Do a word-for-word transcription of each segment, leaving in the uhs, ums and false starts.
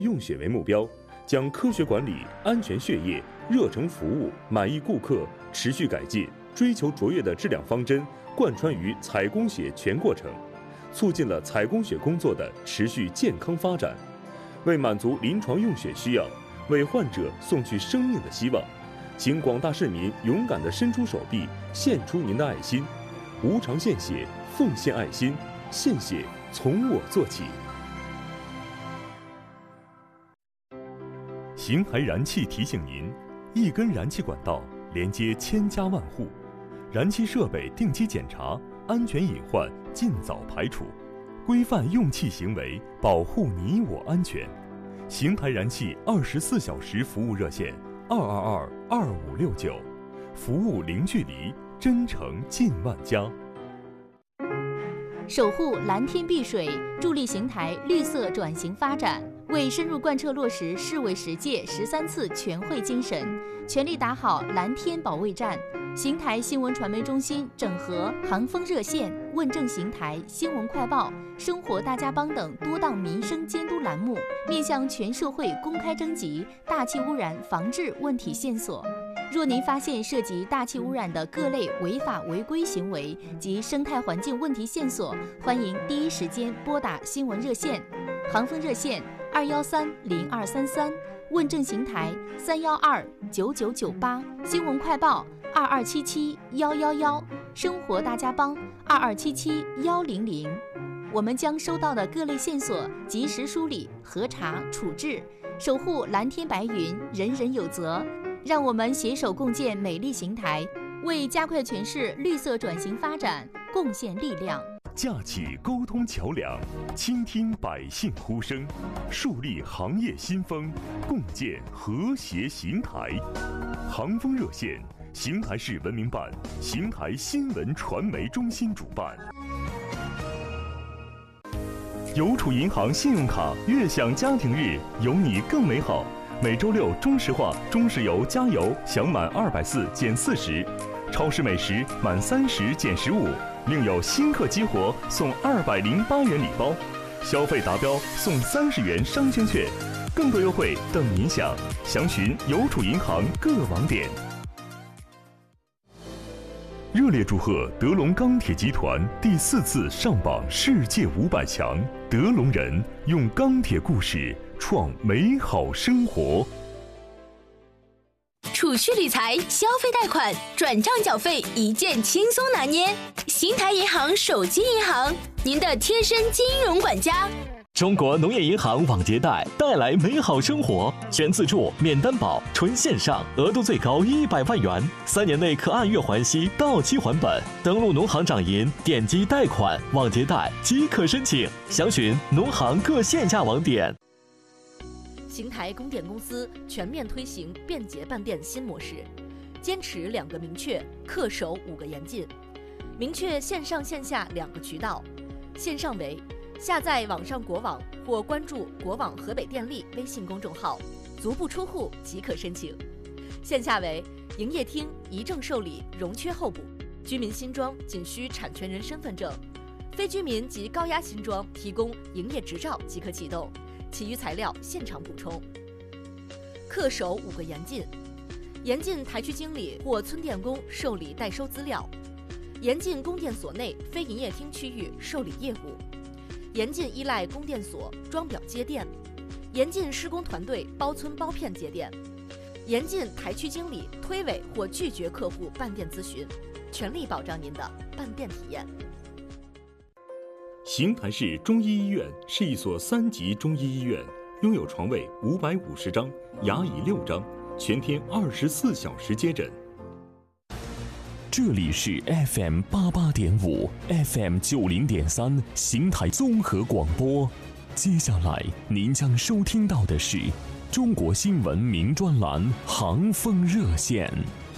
用血为目标，将科学管理、安全血液、热诚服务、满意顾客、持续改进、追求卓越的质量方针贯穿于采供血全过程，促进了采供血工作的持续健康发展，为满足临床用血需要，为患者送去生命的希望。请广大市民勇敢地伸出手臂，献出您的爱心，无偿献血，奉献爱心，献血从我做起。邢台燃气提醒您：一根燃气管道连接千家万户，燃气设备定期检查，安全隐患尽早排除，规范用气行为，保护你我安全。邢台燃气二十四小时服务热线：二二二二五六九，服务零距离，真诚近万家。 守护蓝天碧水，助力邢台绿色转型发展，为深入贯彻落实市委十届十三次全会精神，全力打好蓝天保卫战。邢台新闻传媒中心整合航风热线、问政邢台、新闻快报、生活大家帮等多档民生监督栏目，面向全社会公开征集大气污染防治问题线索。若您发现涉及大气污染的各类违法违规行为及生态环境问题线索，欢迎第一时间拨打新闻热线，航风热线二幺三零二三三，问政邢台三幺二九九九八，新闻快报二二七七幺幺幺，生活大家帮二二七七幺零零。我们将收到的各类线索及时梳理、核查、处置，守护蓝天白云，人人有责。让我们携手共建美丽邢台，为加快全市绿色转型发展贡献力量。 架起沟通桥梁，倾听百姓呼声，树立行业新风，共建和谐邢台。航风热线，邢台市文明办、邢台新闻传媒中心主办。邮储银行信用卡悦享家庭日，有你更美好。每周六中石化、中石油加油享满二百四减四十，超市美食满三十减十五，另有新客激活送二百零八元礼包，消费达标送三十元商圈券，更多优惠等您享。详询邮储银行各网点。热烈祝贺德龙钢铁集团第四次上榜世界五百强，德龙人用钢铁故事创美好生活。 储蓄理财、消费贷款、转账缴费一键轻松拿捏。邢台银行手机银行，您的贴身金融管家。 中国农业银行网结贷带来美好生活，全自助、免担保、纯线上，额度最高一百万元，三年内可按月还息，到期还本。登录农行掌银，点击贷款、网结贷即可申请。详询农行各线下网点。 邢台供电公司全面推行便捷办电新模式，坚持两个明确，恪守五个严禁。明确线上线下两个渠道，线上为下载网上国网或关注国网河北电力微信公众号，足不出户即可申请；线下为营业厅一证受理，容缺候补，居民新装仅需产权人身份证，非居民及高压新装提供营业执照即可启动，其余材料现场补充。恪守五个严禁：严禁台区经理或村电工受理代收资料；严禁供电所内非营业厅区域受理业务；严禁依赖供电所装表接电；严禁施工团队包村包片接电；严禁台区经理推诿或拒绝客户办电咨询，全力保障您的办电体验。 邢台市中医医院是一所三级中医医院，拥有床位五百五十张，牙椅六张，全天二十四小时接诊。 这里是 F M 八八点五 F M 九零点三邢台综合广播。接下来您将收听到的是中国新闻名专栏航风热线。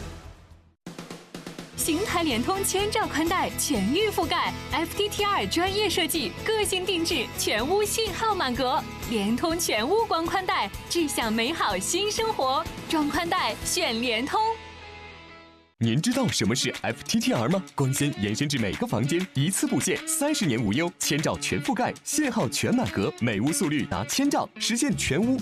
邢台联通千兆宽带全域覆盖 ，F T T R 专业设计，个性定制，全屋信号满格。联通全屋光宽带，志向美好新生活，装宽带选联通。 您知道什么是 F T T R 吗？光纤延伸至每个房间，一次布线，三十年无忧，千兆全覆盖，信号全满格，每屋速率达千兆，实现全屋